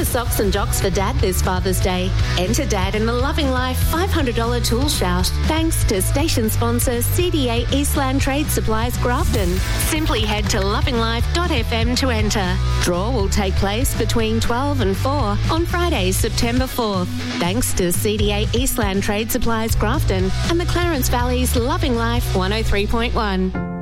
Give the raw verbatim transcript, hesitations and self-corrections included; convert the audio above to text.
Order socks and jocks for Dad this Father's Day. Enter Dad in the Loving Life five hundred dollars tool shout thanks to station sponsor C D A Eastland Trade Supplies Grafton. Simply head to loving life dot f m to enter. Draw will take place between twelve and four on Friday, September fourth. Thanks to C D A Eastland Trade Supplies Grafton and the Clarence Valley's Loving Life one oh three point one.